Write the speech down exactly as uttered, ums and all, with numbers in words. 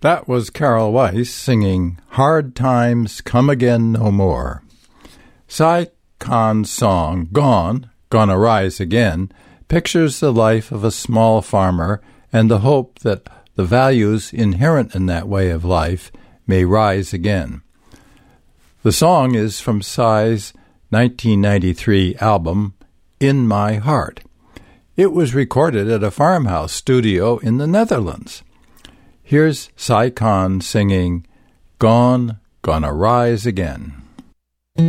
That was Carol Weiss singing Hard Times Come Again No More. Cy Khan's song, Gone, Gonna Rise Again, pictures the life of a small farmer and the hope that the values inherent in that way of life may rise again. The song is from Cy's nineteen ninety-three album, In My Heart. It was recorded at a farmhouse studio in the Netherlands. Here's Cy Khan singing, Gone, Gonna Rise Again.